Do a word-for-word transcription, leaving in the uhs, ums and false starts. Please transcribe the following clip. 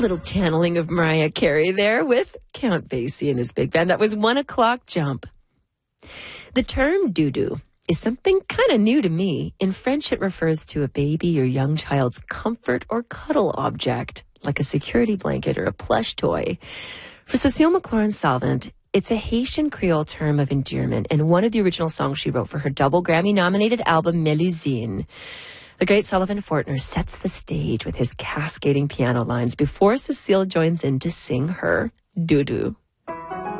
little channeling of Mariah Carey there with Count Basie and his big band. That was One O'Clock Jump. The term doo-doo is something kind of new to me. In French, it refers to a baby or young child's comfort or cuddle object, like a security blanket or a plush toy. For Cecile McLaurin-Salvant, it's a Haitian Creole term of endearment and one of the original songs she wrote for her double Grammy-nominated album, Mélusine. The great Sullivan Fortner sets the stage with his cascading piano lines before Cecile joins in to sing her doo-doo.